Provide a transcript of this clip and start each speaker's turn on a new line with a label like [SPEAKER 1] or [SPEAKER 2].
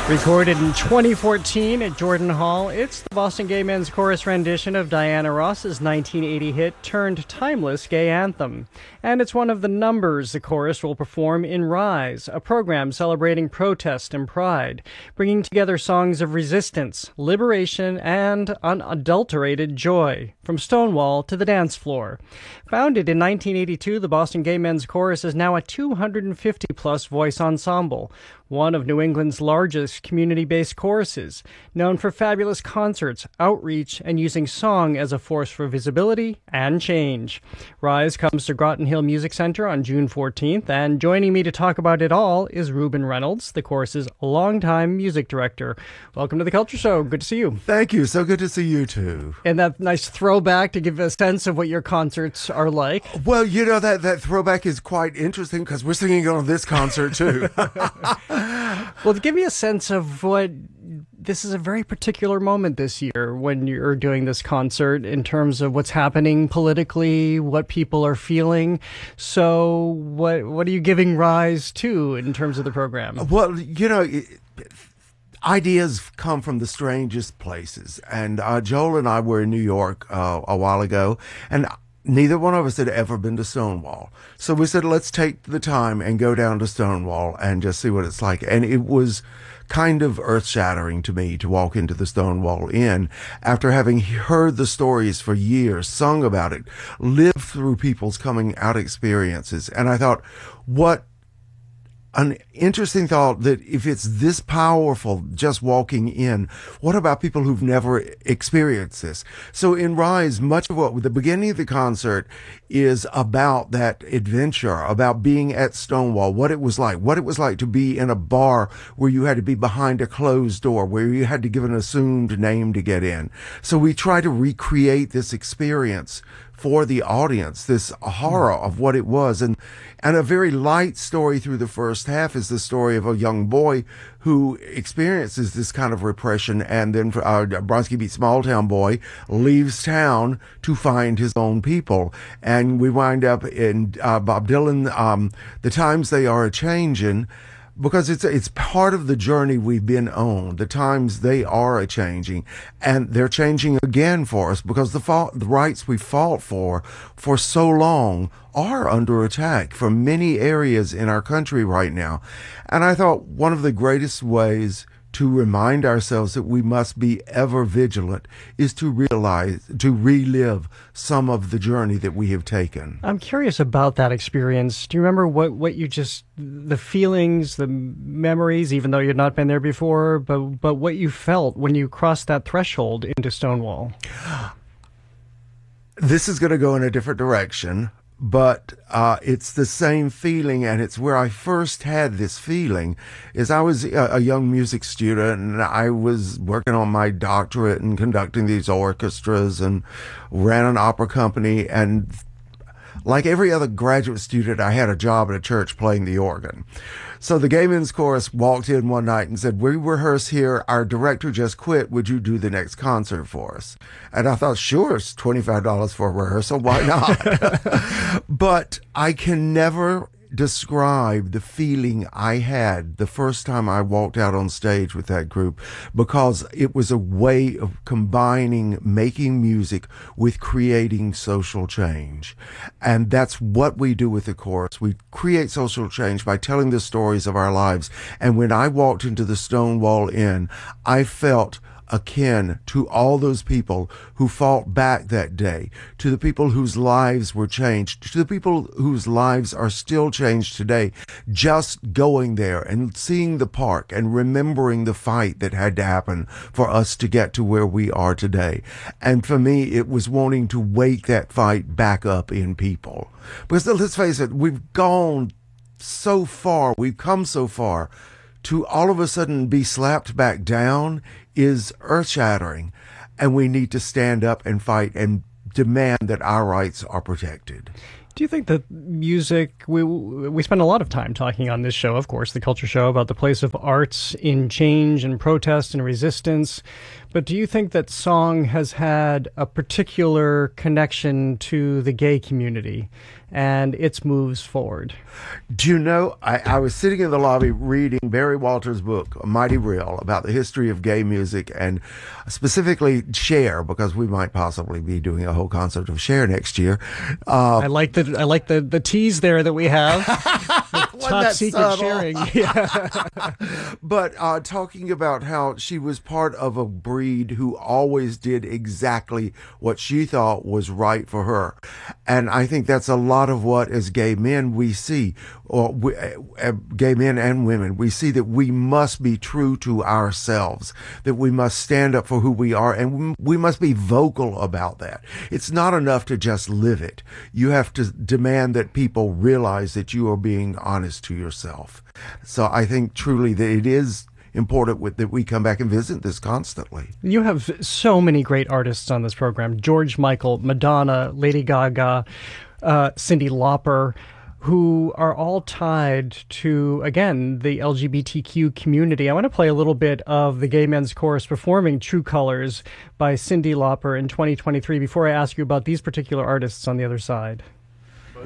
[SPEAKER 1] Recorded in 2014 at Jordan Hall, it's the Boston Gay Men's Chorus rendition of Diana Ross's 1980 hit turned timeless gay anthem. And it's one of the numbers the chorus will perform in Rise, a program celebrating protest and pride, bringing together songs of resistance, liberation, and unadulterated joy, from Stonewall to the dance floor. Founded in 1982, the Boston Gay Men's Chorus is now a 250-plus voice ensemble, one of New England's largest community-based choruses, known for fabulous concerts, outreach, and using song as a force for visibility and change. Rise comes to Groton Hill Music Center on June 14th, and joining me to talk about it all is Ruben Reynolds, the chorus's longtime music director. Welcome to the Culture Show. Good to see you.
[SPEAKER 2] Thank you. So good to see you too.
[SPEAKER 1] And that nice throwback to give a sense of what your concerts are like.
[SPEAKER 2] Well, you know, that throwback is quite interesting because we're singing on this concert too.
[SPEAKER 1] Well, give me a sense of what this is a very particular moment this year when you're doing this concert in terms of what's happening politically, what people are feeling. So what are you giving rise to in terms of the program?
[SPEAKER 2] Well, you know, ideas come from the strangest places. And Joel and I were in New York a while ago, and neither one of us had ever been to Stonewall. So we said, let's take the time and go down to Stonewall and just see what it's like. And it was kind of earth-shattering to me to walk into the Stonewall Inn after having heard the stories for years, sung about it, lived through people's coming out experiences. And I thought, what an interesting thought that if it's this powerful just walking in, what about people who've never experienced this? So in Rise, much of what the beginning of the concert is about that adventure, about being at Stonewall, what it was like to be in a bar where you had to be behind a closed door, where you had to give an assumed name to get in. So we try to recreate this experience for the audience, this horror of what it was. And a very light story through the first half is the story of a young boy who experiences this kind of repression, and then Bronski Beat Small Town Boy leaves town to find his own people. And we wind up in Bob Dylan, The Times They Are A-Changin', because it's part of the journey we've been on. The times they are a-changing, and they're changing again for us because the rights we fought for so long are under attack from many areas in our country right now. And I thought one of the greatest ways to remind ourselves that we must be ever vigilant is to relive some of the journey that we have taken.
[SPEAKER 1] I'm curious about that experience. Do you remember what you the feelings, the memories, even though you'd not been there before, but what you felt when you crossed that threshold into Stonewall?
[SPEAKER 2] This is going to go in a different direction, but it's the same feeling, and it's where I first had this feeling. Is I was a young music student, and I was working on my doctorate and conducting these orchestras and ran an opera company, and like every other graduate student, I had a job at a church playing the organ. So the Gay Men's Chorus walked in one night and said, we rehearse here. Our director just quit. Would you do the next concert for us? And I thought, sure, it's $25 for a rehearsal. Why not? But I can never describe the feeling I had the first time I walked out on stage with that group, because it was a way of combining making music with creating social change. And that's what we do with the chorus. We create social change by telling the stories of our lives. And when I walked into the Stonewall Inn, I felt akin to all those people who fought back that day, to the people whose lives were changed, to the people whose lives are still changed today, just going there and seeing the park and remembering the fight that had to happen for us to get to where we are today. And for me, it was wanting to wake that fight back up in people. Because let's face it, we've gone so far, we've come so far, to all of a sudden be slapped back down is earth-shattering, and we need to stand up and fight and demand that our rights are protected.
[SPEAKER 1] Do you think that music, we spend a lot of time talking on this show, of course, the Culture Show, about the place of arts in change and protest and resistance, but do you think that song has had a particular connection to the gay community? and its moves forward.
[SPEAKER 2] Do you know, I was sitting in the lobby reading Barry Walters' book, Mighty Real, about the history of gay music and specifically Cher, because we might possibly be doing a whole concert of Cher next year.
[SPEAKER 1] I like the tease there that we have. Top secret
[SPEAKER 2] subtle?
[SPEAKER 1] sharing. Yeah.
[SPEAKER 2] But talking about how she was part of a breed who always did exactly what she thought was right for her. And I think that's a lot of what, as gay men, we see, or gay men and women, we see that we must be true to ourselves, that we must stand up for who we are, and we must be vocal about that. It's not enough to just live it. You have to demand that people realize that you are being honest to yourself. So I think truly that it is important that we come back and visit this constantly.
[SPEAKER 1] You have so many great artists on this program: George Michael, Madonna, Lady Gaga, Cyndi Lauper, who are all tied to, again, the LGBTQ community. I want to play a little bit of the Gay Men's Chorus performing True Colors by Cyndi Lauper in 2023 before I ask you about these particular artists on the other side.